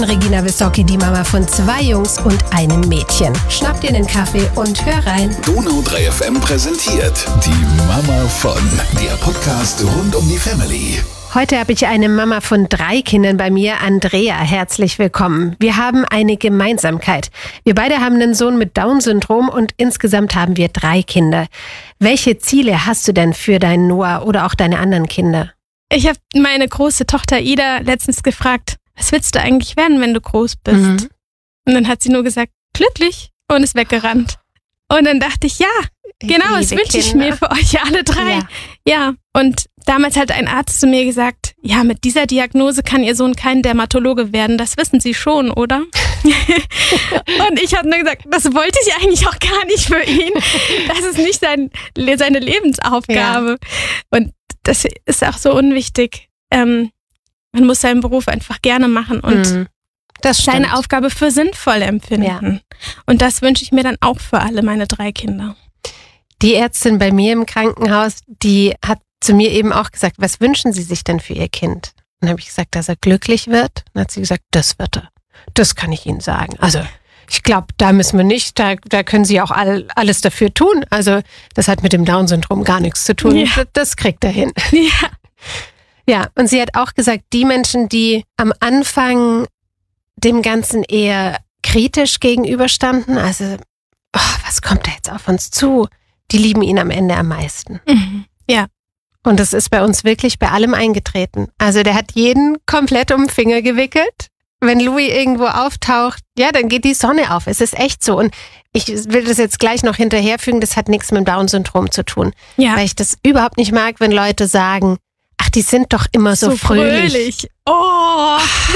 bin Regina Wissocki, die Mama von 2 Jungs und einem Mädchen. Schnapp dir einen Kaffee und hör rein. Donau 3 FM präsentiert die Mama von, der Podcast rund um die Family. Heute habe ich eine Mama von 3 Kindern bei mir, Andrea. Herzlich willkommen. Wir haben eine Gemeinsamkeit. Wir beide haben einen Sohn mit Down-Syndrom und insgesamt haben wir 3 Kinder. Welche Ziele hast du denn für deinen Noah oder auch deine anderen Kinder? Ich habe meine große Tochter Ida letztens gefragt, was willst du eigentlich werden, wenn du groß bist? Und dann hat sie nur gesagt, glücklich, und ist weggerannt. Und dann dachte ich, ja, genau, das wünsche ich mir für euch alle 3. Ja, und damals hat ein Arzt zu mir gesagt, ja, mit dieser Diagnose kann Ihr Sohn kein Dermatologe werden, das wissen Sie schon, oder? Und ich habe nur gesagt, das wollte ich eigentlich auch gar nicht für ihn. Das ist nicht seine Lebensaufgabe. Ja. Und das ist auch so unwichtig. Man muss seinen Beruf einfach gerne machen und seine Aufgabe für sinnvoll empfinden. Ja. Und das wünsche ich mir dann auch für alle meine 3 Kinder. Die Ärztin bei mir im Krankenhaus, die hat zu mir eben auch gesagt, was wünschen Sie sich denn für Ihr Kind? Und dann habe ich gesagt, dass er glücklich wird. Dann hat sie gesagt, das wird er. Das kann ich Ihnen sagen. Also ich glaube, da müssen wir nicht, da können Sie auch alles dafür tun. Also das hat mit dem Down-Syndrom gar nichts zu tun. Ja. Das kriegt er hin. Ja. Ja, und sie hat auch gesagt, die Menschen, die am Anfang dem Ganzen eher kritisch gegenüberstanden, also was kommt da jetzt auf uns zu, die lieben ihn am Ende am meisten. Ja. Und das ist bei uns wirklich bei allem eingetreten. Also der hat jeden komplett um den Finger gewickelt. Wenn Louis irgendwo auftaucht, ja, dann geht die Sonne auf. Es ist echt so. Und ich will das jetzt gleich noch hinterherfügen, das hat nichts mit dem Down-Syndrom zu tun. Ja. Weil ich das überhaupt nicht mag, wenn Leute sagen, ach, die sind doch immer so fröhlich. Oh!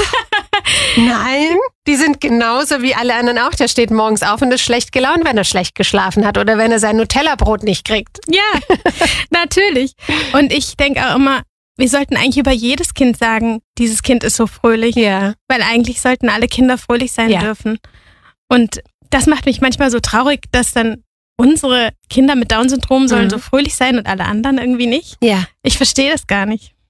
Nein, die sind genauso wie alle anderen auch. Der steht morgens auf und ist schlecht gelaunt, wenn er schlecht geschlafen hat oder wenn er sein Nutella-Brot nicht kriegt. Ja, natürlich. Und ich denke auch immer, wir sollten eigentlich über jedes Kind sagen, dieses Kind ist so fröhlich. Ja. Weil eigentlich sollten alle Kinder fröhlich sein dürfen. Und das macht mich manchmal so traurig, dass dann unsere Kinder mit Down-Syndrom sollen so fröhlich sein und alle anderen irgendwie nicht. Ja. Ich verstehe das gar nicht.